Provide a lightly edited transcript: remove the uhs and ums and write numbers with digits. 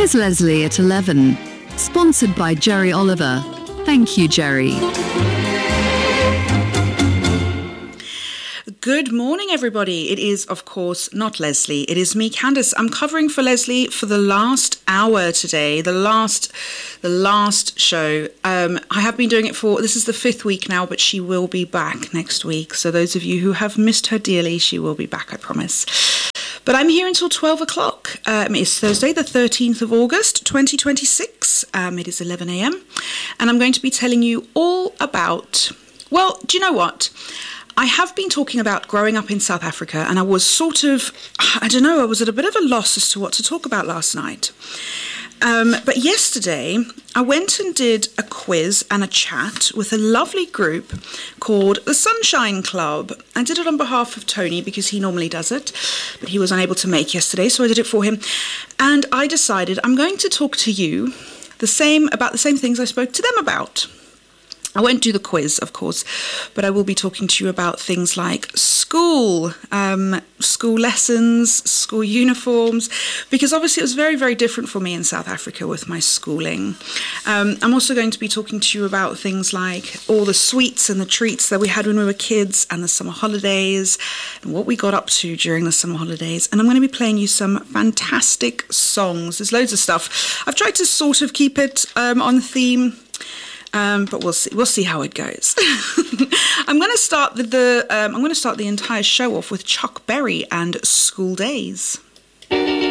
Here's Leslie at 11, sponsored by Jerry Oliver. Thank you, Jerry. Good morning, everybody. It is, of course, not Leslie. It is me, Candice. I'm covering for Leslie for the last hour today, the last show. I have been doing it this is the 5th week now, but she will be back next week. So those of you who have missed her dearly, she will be back, I promise. But I'm here until 12 o'clock. It's Thursday, the 13th of August, 2026. It is 11 a.m. And I'm going to be telling you all about, well, do you know what? I have been talking about growing up in South Africa, and I was I was at a bit of a loss as to what to talk about last night. But yesterday, I went and did a quiz and a chat with a lovely group called the Sunshine Club. I did it on behalf of Tony because he normally does it, but he was unable to make yesterday, so I did it for him. And I decided I'm going to talk to you about the same things I spoke to them about. I won't do the quiz, of course, but I will be talking to you about things like school lessons, school uniforms, because obviously it was very, very different for me in South Africa with my schooling. I'm also going to be talking to you about things like all the sweets and the treats that we had when we were kids and the summer holidays and what we got up to during the summer holidays. And I'm going to be playing you some fantastic songs. There's loads of stuff. I've tried to sort of keep it on theme. But we'll see how it goes. I'm going to start the entire show off with Chuck Berry and School Days.